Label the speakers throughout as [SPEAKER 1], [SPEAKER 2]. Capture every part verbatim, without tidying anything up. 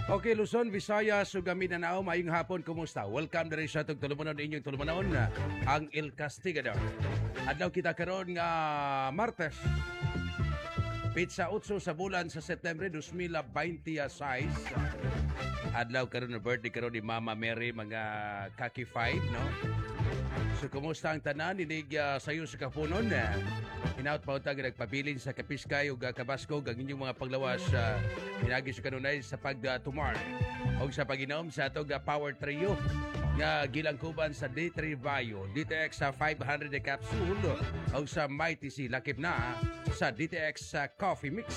[SPEAKER 1] Okay, Luzon, Visayas, ug Mindanao, maayong hapon, kumusta? Welcome na rin sa itong tulumanon, inyong tulumanon, ang El Castigador. Adlaw kita karon nga Martes, Pitsa otso sa bulan sa Setyembre two thousand twenty-six. Adlaw karon na birthday karon ni Mama Mary, mga kaki five, no? So, kumusta ang tanan? Inig uh, sayo sa kapunon. Uh, Hinaut pa utag nagpabilin sa Kapiskay o Kabasko ang inyong mga paglawas sa uh, hinagi sa kanunay sa pag-tumar. Uh, o sa pag-inom sa itong uh, Power Trio nga gilangkuban sa D three Vaio, D T X sa five hundred capsule o sa Mighty C lakip na sa D T X uh, Coffee Mix.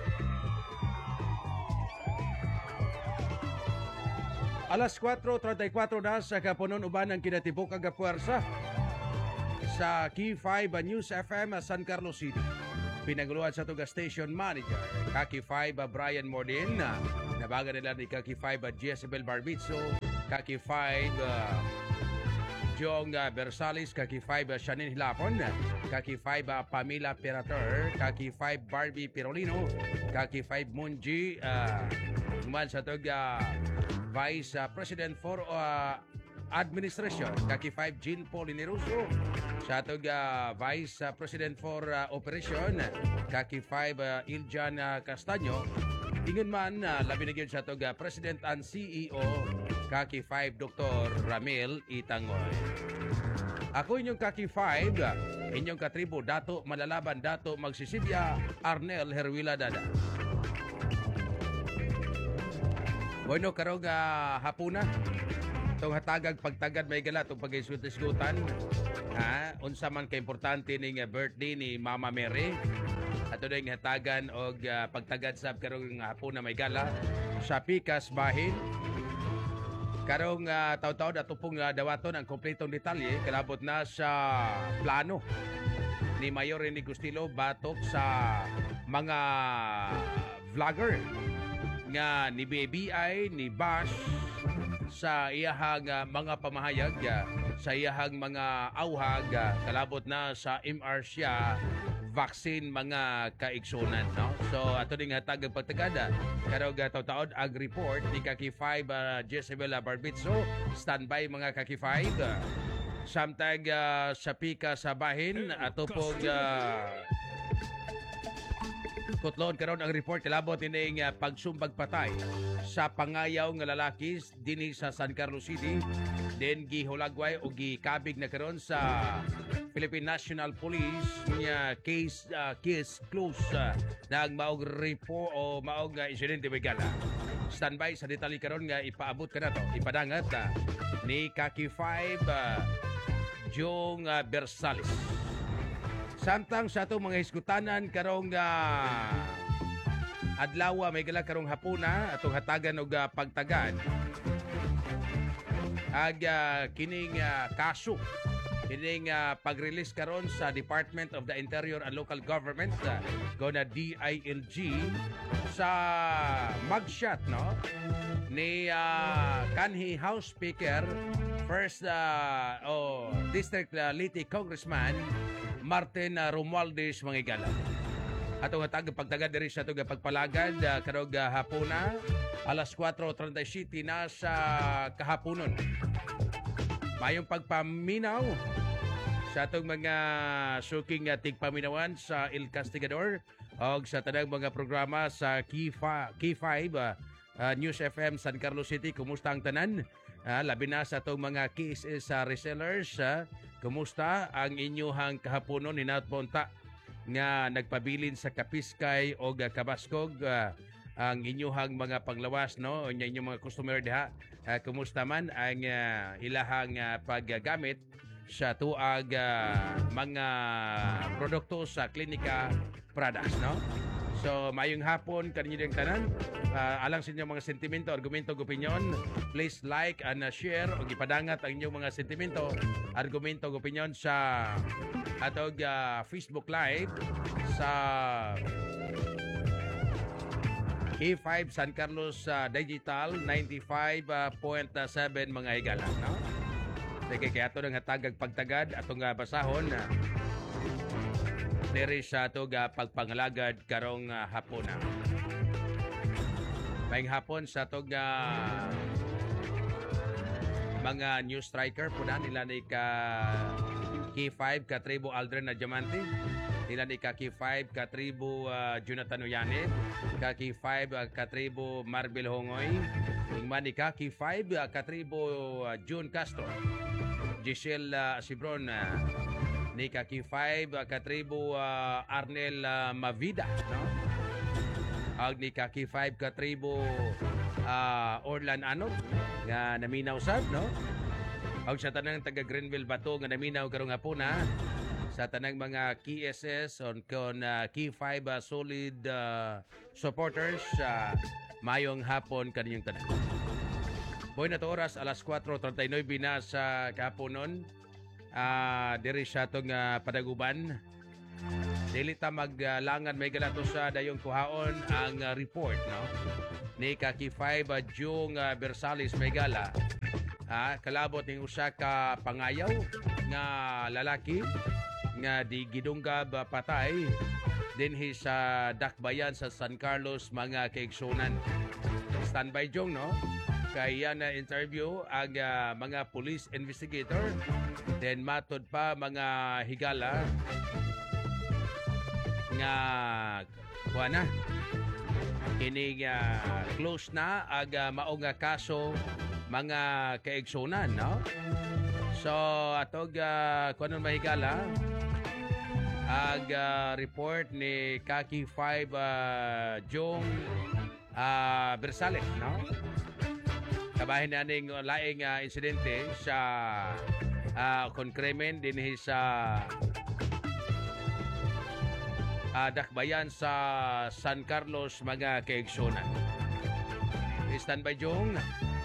[SPEAKER 1] Alas four thirty-four na sa kapunon uban ang kinatibok ang puwersa sa Key five News F M San Carlos City. Pinaguluhan sa tuga station manager Kaki five Brian Mordin, nabaga nila ni Kaki five Jezebel Barbitso, Kaki five uh, Jong uh, Bersalis, Kaki five uh, Shanin Hilapon, Kaki five uh, Pamela Perator, Kaki five Barbie Pirolino, Kaki five Munji, uh, naman sa tuga Vice uh, President for uh, Administration, Kaki five Jean Paul Ineruso, sa atog uh, Vice uh, President for uh, Operation, Kaki five uh, Iljan uh, Castaño, ingon man uh, labi na gyud sa atog uh, President and C E O, Kaki five Doctor Ramil Itangoy. Ako inyong Kaki five, uh, inyong katribo Dato Malalaban, Dato Magsisidya, Arnel Herwila Dada. Bueno, karong uh, hapuna, itong hatagag pagtagad may gala, itong pag-isgot-isgutan. Ha? Unsa man ka-importante ning uh, birthday ni Mama Mary. Ato na yung hatagan o uh, pagtagad sa karong hapuna may gala sa Pikas Bahin. Karong uh, taon-taon ato pong uh, dawaton ang kompletong detalye kalabot na sa plano ni Mayor Rene Gustilo batok sa mga vlogger nga ni B B I, ni Bash sa iyahang uh, mga pamahayag, uh, sa iyahang mga awhag, uh, kalabot na sa M R S I A vaccine mga kaigsunan, no? So ato ding hatag ang pagtagada karong uh, taon-taon ag report ni Kaki five uh, Jezebel Barbitso. Standby mga Kaki five. Uh, samtag uh, sa pika sa bahin ato pong uh, kutlon karon ang report kalabot ining uh, pagsumbag patay sa pangayaw nga lalaki dinhi sa San Carlos City. Den gihulagway o gikabig na karon sa Philippine National Police nga case uh, case close uh, nang maog report o maog uh, insidente bigala. Standby sa detalye karon nga ipaabot ka na to, ipadangat uh, ni Kaki five uh, Jong uh, Bersalis. Samtang sa itong mga hiskutanan karong uh, adlaw may gala karong hapuna atong hatagan og uh, pagtagad ag uh, kining uh, kaso kining uh, pag-release karon sa Department of the Interior and Local Government uh, gona D I L G sa mugshot, no, ni uh, kanhi House Speaker first uh, oh, District uh, Leyte Congressman Martin uh, Romualdez Mangigala. Atong hatag pagtagad diri sa atong pagpalagad uh, karong uh, hapuna alas four thirty-seven na sa kahaponon. Mayong pagpaminaw sa atong mga suking uh, tigpaminawan sa El Castigador o sa tanang mga programa sa Key five uh, uh, News F M San Carlos City. Kumusta ang tanan? Uh, labi na sa itong mga cases sa uh, resellers. Uh, kumusta ang inyong kahaponon? Hinaut ponta nga nagpabilin sa Kapiskay o uh, Kabaskog uh, ang inyong mga panglawas, no? Ang inyong mga customer diha. Uh, kumusta man ang uh, ilahang uh, paggamit sa tuag uh, mga produkto sa klinika products, no? So, mayong hapon kanino yung tanan. Uh, alang sa inyong mga sentimento, argumento, opinion, please like and uh, share o ipadangat ang inyong mga sentimento, argumento, opinion sa atog uh, Facebook Live sa K five San Carlos uh, Digital ninety-five point seven mga higala, no? Sige, kaya ito nang hatagag pagtagad atong uh, basahon na uh, diri sa atog uh, pagpangalagad karong uh, hapon na. Maayong hapon sa tog ah, mga news striker po na nila ni ka Key five ka tribo Aldrin na Diamante. Nila ni ka Key five ka tribo ah, Jonathan Oyanet. Ka Key five ah, ka tribo Marvel Hongoy. Ingman ni ka Key five ah, ka tribo ah, June Castro. Giselle ah, Sibron. ah, ni ka Key five ah, ka tribo ah, Arnel ah, Mavida. No? Ag ni ka Key five ka tribo uh, Orlan Anod nga naminaw sab, no? Ag sa tanang taga Greenville Bato nga naminaw karong hapuna sa tanang mga Key S S on kon uh, Key five uh, solid uh, supporters uh, mayong hapon kaninyong tanan. Boy na to oras alas kwatro treinta y nueve na sa kahaponon. Uh, diri sa tong uh, Padaguban. Dili ta maglangan may galato sa dayong kuhaon ang uh, report, no? Ni ka Key five uh, Jung uh, Bersales Megala. Ah, kalabot ning usa ka pangayaw nga lalaki nga di gidunggab uh, patay dinhi sa dakbayan sa San Carlos mga kaigsunan. Standby Jung, no? Kaya na interview ang uh, mga police investigator. Then matod pa mga higala nga kuha na kini uh, close na aga mao nga kaso mga kaigsunan, no? So atog uh, kuno mahigala ag uh, report ni Kaki five uh, Jong uh, Bersales, no? Kabahin na ning laing uh, insidente sa uh, konkremen dinhi sa Uh, dakbayan sa San Carlos mga kaigsunan. Standby Jong.